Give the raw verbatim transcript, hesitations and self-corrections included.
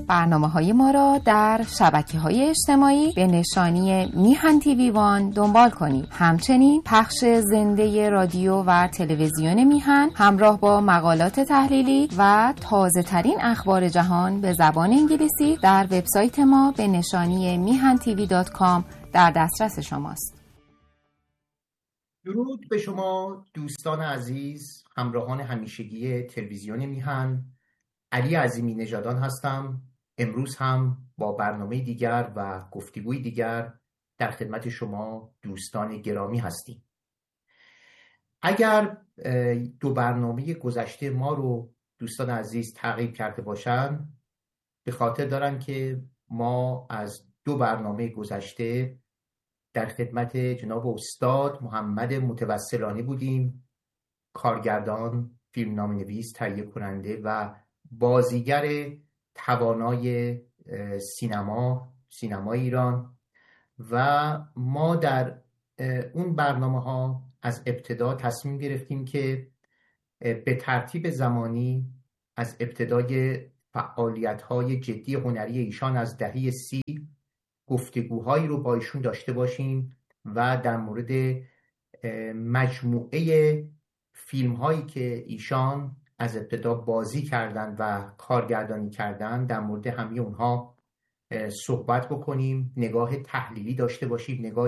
برنامه‌های ما را در شبکه‌های اجتماعی به نشانی میهن تیوی وان دنبال کنید. همچنین پخش زنده رادیو و تلویزیون میهن همراه با مقالات تحلیلی و تازه‌ترین اخبار جهان به زبان انگلیسی در وبسایت ما به نشانی میهن تیوی دات کام در دسترس شماست. درود به شما دوستان عزیز، همراهان همیشگی تلویزیون میهن. علی عظیمی نژادان هستم. امروز هم با برنامه دیگر و گفتگوی دیگر در خدمت شما دوستان گرامی هستیم. اگر دو برنامه گذشته ما رو دوستان عزیز تعقیب کرده باشن، به خاطر دارن که ما از دو برنامه گذشته در خدمت جناب استاد محمد متوسلانی بودیم، کارگردان، فیلمنامه‌نویس، تهیه کننده و بازیگر توانای سینما سینما ایران، و ما در اون برنامه ها از ابتدا تصمیم گرفتیم که به ترتیب زمانی از ابتدای فعالیت های جدی هنری ایشان از دهه سی گفتگوهایی رو با ایشون داشته باشیم و در مورد مجموعه فیلم هایی که ایشان از ابتدا بازی کردن و کارگردانی کردن در مورد همه اونها صحبت بکنیم، نگاه تحلیلی داشته باشیم، نگاه